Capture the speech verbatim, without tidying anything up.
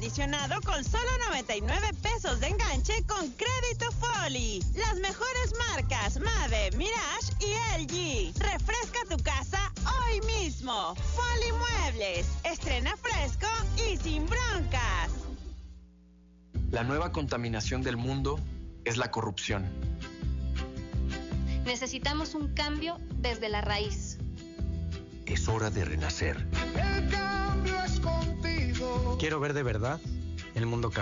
acondicionado con solo noventa y nueve pesos de enganche con crédito Foli. Las mejores marcas Mave, Mirage y L G. Refresca tu casa hoy mismo. Foli Muebles. Estrena fresco y sin broncas. La nueva contaminación del mundo es la corrupción. Necesitamos un cambio desde la raíz. Es hora de renacer. El cambio es contigo. Quiero ver de verdad el mundo cambiar.